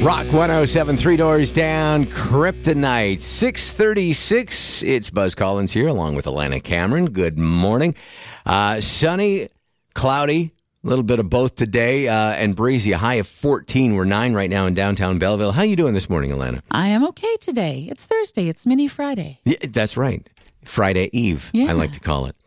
Rock 107, Three Doors Down, Kryptonite, 6:36. It's Buzz Collins here along with Alana Cameron. Good morning. Sunny, cloudy, a little bit of both today, and breezy. A high of 14. We're 9 right now in downtown Belleville. How you doing this morning, Alana? I am okay today. It's Thursday. It's Mini Friday. Yeah, that's right. Friday Eve, I like to call it.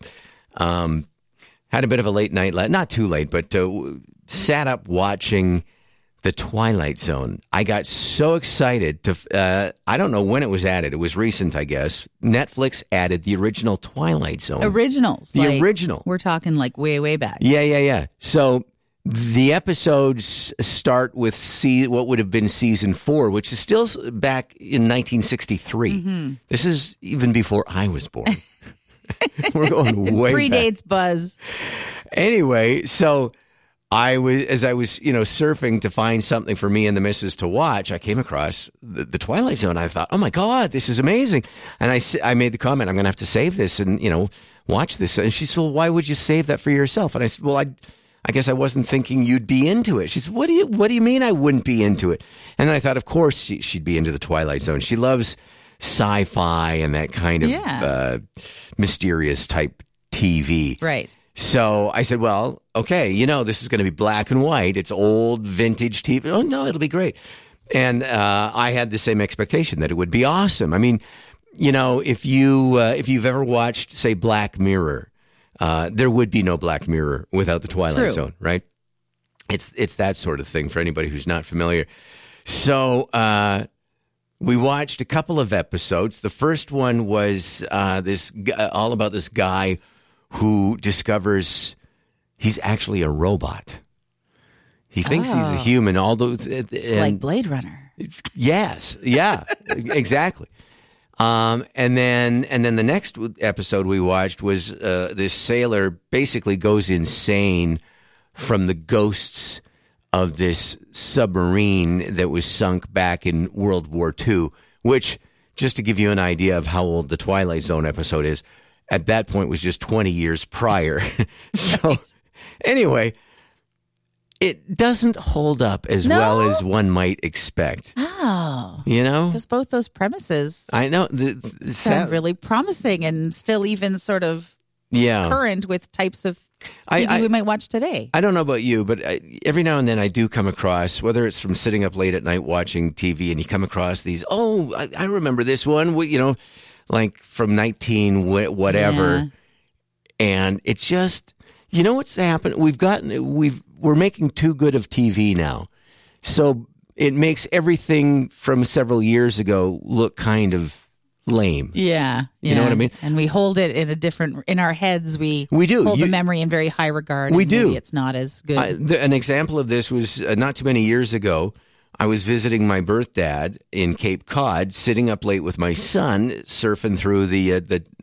Had a bit of a late night, not too late, but sat up watching The Twilight Zone. I got so excited to, I don't know when it was added. It was recent, I guess. Netflix added the original Twilight Zone. Originals. The original. We're talking like way, way back. Yeah. So the episodes start with what would have been season 4, which is still back in 1963. Mm-hmm. This is even before I was born. We're going way predates back. Buzz. Anyway, so I was surfing to find something for me and the missus to watch, I came across the Twilight Zone. I thought, oh my God, this is amazing. And I made the comment, I'm going to have to save this and, watch this. And she said, well, why would you save that for yourself? And I said, well, I guess I wasn't thinking you'd be into it. She said, what do you mean I wouldn't be into it? And then I thought, of course she'd be into the Twilight Zone. She loves sci-fi and that kind of mysterious type TV. Right. So I said, well, okay, this is going to be black and white. It's old vintage TV. Oh, no, it'll be great. And I had the same expectation that it would be awesome. I mean, if you've ever watched, say, Black Mirror, there would be no Black Mirror without the Twilight Zone, right? It's that sort of thing for anybody who's not familiar. So we watched a couple of episodes. The first one was all about this guy who discovers he's actually a robot. He thinks he's a human. It's like Blade Runner. Yes, yeah, exactly. And then the next episode we watched was this sailor basically goes insane from the ghosts of this submarine that was sunk back in World War II, which, just to give you an idea of how old the Twilight Zone episode is, at that point was just 20 years prior. So anyway, it doesn't hold up as well as one might expect. Oh. Because both those premises I know sound really promising and still even sort of current with types of TV we might watch today. I don't know about you, but every now and then I do come across, whether it's from sitting up late at night watching TV and you come across these, I remember this one, like from 19 whatever. Yeah. And it's just, what's happened? We're making too good of TV now. So it makes everything from several years ago look kind of lame. Yeah. You know what I mean? And we hold it in our heads. We do hold the memory in very high regard. We do. Maybe it's not as good. An example of this was not too many years ago. I was visiting my birth dad in Cape Cod, sitting up late with my son, surfing through the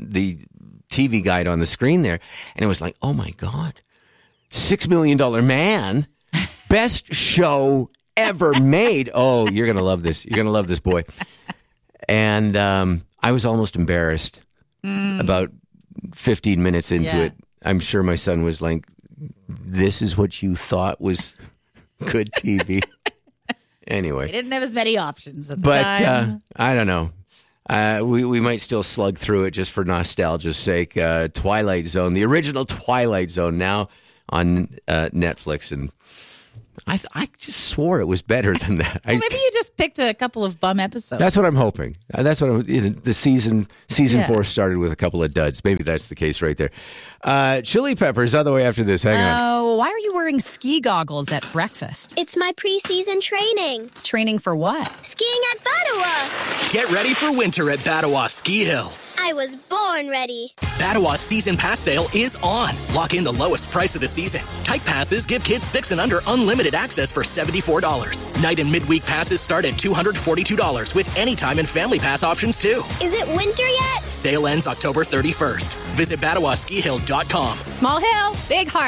TV guide on the screen there, and it was like, oh my God, $6 Million Man, best show ever made. Oh, you're gonna love this. You're gonna love this, boy. And I was almost embarrassed about 15 minutes into it. I'm sure my son was like, "This is what you thought was good TV." Anyway, we didn't have as many options at the time. I don't know. We might still slug through it just for nostalgia's sake. Twilight Zone, the original Twilight Zone, now on Netflix, and I just swore it was better than that. Well, maybe you just picked a couple of bum episodes. That's what I'm hoping. That's what the season 4 started with a couple of duds. Maybe that's the case right there. Chili Peppers on the way after this. Hang on. Why are you wearing ski goggles at breakfast? It's my preseason training. Training for what? Skiing at Battawa. Get ready for winter at Battawa Ski Hill. I was born ready. Battawa's season pass sale is on. Lock in the lowest price of the season. Type passes give kids 6 and under unlimited access for $74. Night and midweek passes start at $242 with anytime and family pass options too. Is it winter yet? Sale ends October 31st. Visit BattawaSkiHill.com. Small hill, big heart.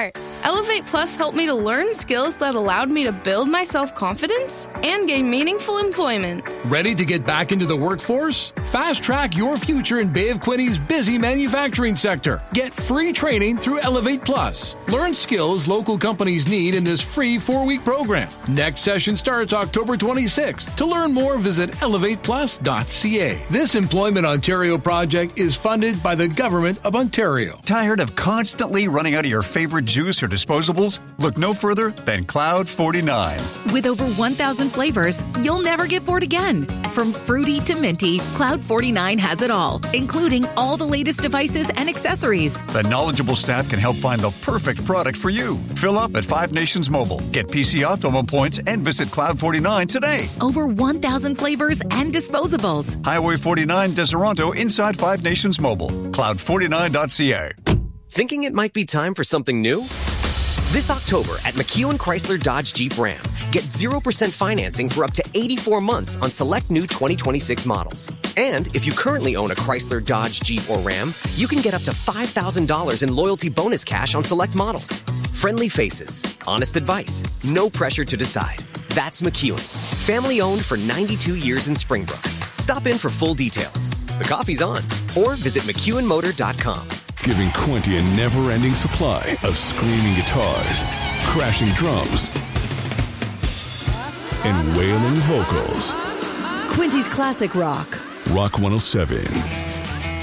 Elevate Plus helped me to learn skills that allowed me to build my self-confidence and gain meaningful employment. Ready to get back into the workforce? Fast track your future in Bay of Quinny's busy manufacturing sector. Get free training through Elevate Plus. Learn skills local companies need in this free 4-week program. Next session starts October 26th. To learn more, visit elevateplus.ca. This Employment Ontario project is funded by the Government of Ontario. Tired of constantly running out of your favorite juice or disposables? Look no further than Cloud 49. With over 1,000 flavors, you'll never get bored again. From fruity to minty, Cloud 49 has it all, including all the latest devices and accessories. The knowledgeable staff can help find the perfect product for you. Fill up at 5 Nations Mobile. Get PC Optimum points and visit Cloud 49 today. Over 1,000 flavors and disposables. Highway 49, Deseronto, inside 5 Nations Mobile. Cloud49.ca. Thinking it might be time for something new? This October at McEwen Chrysler Dodge Jeep Ram, get 0% financing for up to 84 months on select new 2026 models. And if you currently own a Chrysler, Dodge, Jeep, or Ram, you can get up to $5,000 in loyalty bonus cash on select models. Friendly faces, honest advice, no pressure to decide. That's McEwen. Family owned for 92 years in Springbrook. Stop in for full details. The coffee's on. Or visit McEwenMotor.com. Giving Quinty a never-ending supply of screaming guitars, crashing drums, and wailing vocals. Quinty's Classic Rock. Rock 107.